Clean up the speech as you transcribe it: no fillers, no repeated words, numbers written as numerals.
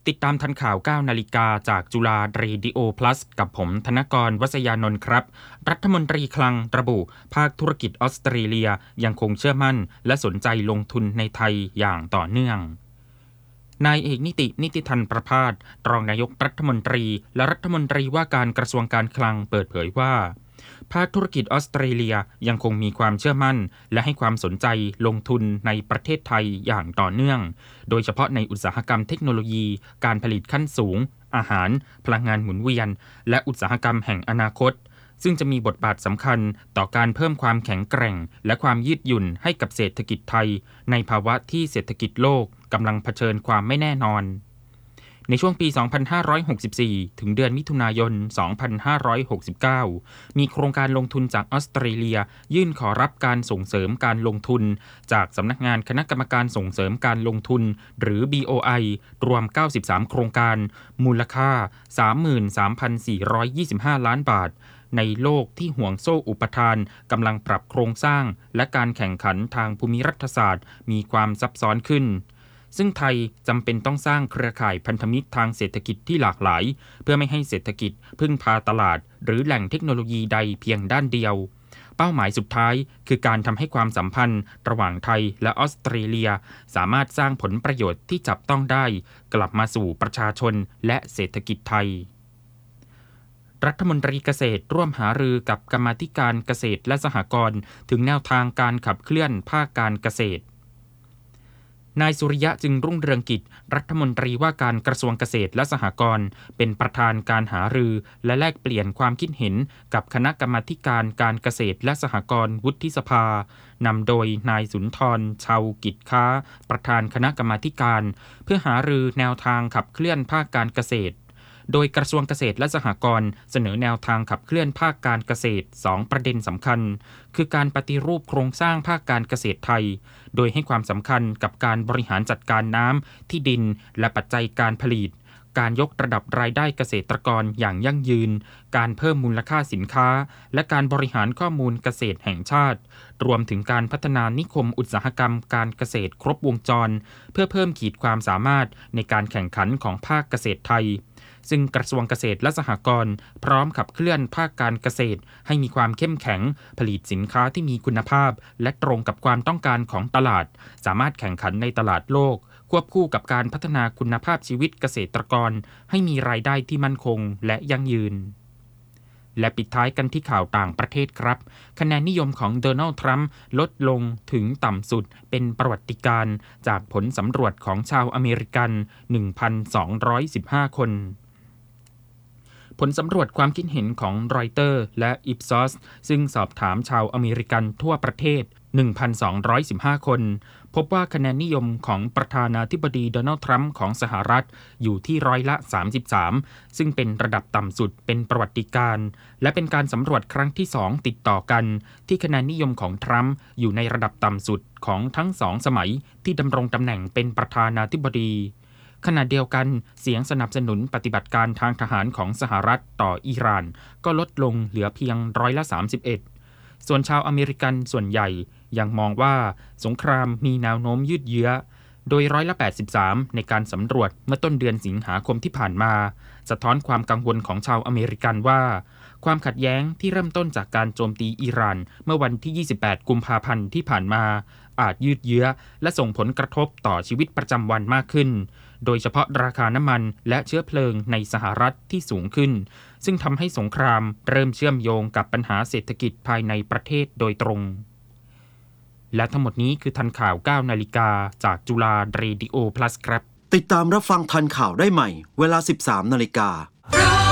ติดตามทันข่าว 9 นาฬิกาจากจุฬาเรดิโอ plus กับผมธนกร วษยานนท์ครับ รัฐมนตรีคลังระบุภาคธุรกิจออสเตรเลียยังคงเชื่อมั่นและสนใจลงทุนในไทยอย่างต่อเนื่อง นายเอกนิติธันประภาสรองนายกรัฐมนตรีและรัฐมนตรีว่าการกระทรวงการคลังเปิดเผยว่าภาคธุรกิจออสเตรเลียยังคงมีความเชื่อมั่นและให้ความสนใจลงทุนในประเทศไทยอย่างต่อเนื่องโดยเฉพาะในอุตสาหกรรมเทคโนโลยีการผลิตขั้นสูงอาหารพลังงานหมุนเวียนและอุตสาหกรรมแห่งอนาคตซึ่งจะมีบทบาทสำคัญต่อการเพิ่มความแข็งแกร่งและความยืดหยุ่นให้กับเศรษฐกิจไทยในภาวะที่เศรษฐกิจโลกกำลังเผชิญความไม่แน่นอนในช่วงปี 2564 ถึงเดือนมิถุนายน 2569 มีโครงการลงทุนจากออสเตรเลียยื่นขอรับการส่งเสริมการลงทุนจากสำนักงานคณะกรรมการส่งเสริมการลงทุนหรือ BOI รวม 93 โครงการมูลค่า 33,425 ล้านบาทในโลกที่ห่วงโซ่อุปทานกำลังปรับโครงสร้างและการแข่งขันทางภูมิรัฐศาสตร์มีความซับซ้อนขึ้นซึ่งไทยจำเป็นต้องสร้างเครือข่ายพันธมิตรทางเศรษฐกิจที่หลากหลายเพื่อไม่ให้เศรษฐกิจพึ่งพาตลาดหรือแหล่งเทคโนโลยีใดเพียงด้านเดียวเป้าหมายสุดท้ายคือการทำให้ความสัมพันธ์ระหว่างไทยและออสเตรเลียสามารถสร้างผลประโยชน์ที่จับต้องได้กลับมาสู่ประชาชนและเศรษฐกิจไทยรัฐมนตรีเกษตรร่วมหารือกับกรรมาธิการเกษตรและสหกรณ์ถึงแนวทางการขับเคลื่อนภาคการเกษตรนายสุริยะจึงรุ่งเรืองกิจรัฐมนตรีว่าการกระทรวงเกษตรและสหกรณ์เป็นประธานการหารือและแลกเปลี่ยนความคิดเห็นกับคณะกรรมาธิการการเกษตรและสหกรณ์วุฒิสภานำโดยนายสุนทรชาวกิจค้าประธานคณะกรรมาธิการเพื่อหารือแนวทางขับเคลื่อนภาคการเกษตรโดยกระทรวงเกษตรและสหกรณ์เสนอแนวทางขับเคลื่อนภาคการเกษตร2ประเด็นสำคัญคือการปฏิรูปโครงสร้างภาคการเกษตรไทยโดยให้ความสำคัญกับการบริหารจัดการน้ำที่ดินและปัจจัยการผลิตการยกระดับรายได้เกษตรกรอย่างยั่งยืนการเพิ่มมูลค่าสินค้าและการบริหารข้อมูลเกษตรแห่งชาติรวมถึงการพัฒนานิคมอุตสาหกรรมการเกษตรครบวงจรเพื่อเพิ่มขีดความสามารถในการแข่งขันของภาคเกษตรไทยซึ่งกระทรวงเกษตรและสหกรณ์พร้อมขับเคลื่อนภาคการเกษตรให้มีความเข้มแข็งผลิตสินค้าที่มีคุณภาพและตรงกับความต้องการของตลาดสามารถแข่งขันในตลาดโลกควบคู่กับการพัฒนาคุณภาพชีวิตเกษตรกรให้มีรายได้ที่มั่นคงและยั่งยืนและปิดท้ายกันที่ข่าวต่างประเทศครับคะแนนนิยมของโดนัลด์ทรัมป์ลดลงถึงต่ำสุดเป็นประวัติการณ์จากผลสำรวจของชาวอเมริกัน 1,215 คนผลสำรวจความคิดเห็นของรอยเตอร์และ Ipsos ซึ่งสอบถามชาวอเมริกันทั่วประเทศ 1,215 คนพบว่าคะแนนนิยมของประธานาธิบดีโดนัลด์ทรัมป์ของสหรัฐอยู่ที่ร้อยละ 33 ซึ่งเป็นระดับต่ำสุดเป็นประวัติการณ์และเป็นการสำรวจครั้งที่ 2 ติดต่อกันที่คะแนนนิยมของทรัมป์อยู่ในระดับต่ำสุดของทั้ง2สมัยที่ดำรงตำแหน่งเป็นประธานาธิบดีขณะเดียวกันเสียงสนับสนุนปฏิบัติการทางทหารของสหรัฐต่ออิหร่านก็ลดลงเหลือเพียงร้อยละ 31ส่วนชาวอเมริกันส่วนใหญ่ยังมองว่าสงครามมีแนวโน้มยืดเยื้อโดยร้อยละ 83ในการสำรวจเมื่อต้นเดือนสิงหาคมที่ผ่านมาสะท้อนความกังวลของชาวอเมริกันว่าความขัดแย้งที่เริ่มต้นจากการโจมตีอิหร่านเมื่อวันที่ 28 กุมภาพันธ์ที่ผ่านมาอาจยืดเยื้อและส่งผลกระทบต่อชีวิตประจำวันมากขึ้นโดยเฉพาะราคาน้ำมันและเชื้อเพลิงในสหรัฐที่สูงขึ้นซึ่งทำให้สงครามเริ่มเชื่อมโยงกับปัญหาเศรษฐกิจภายในประเทศโดยตรงและทั้งหมดนี้คือทันข่าว 9 นาฬิกาจากจุฬาเรดิโอ plus ครับติดตามรับฟังทันข่าวได้ใหม่เวลา 13 นาฬิกา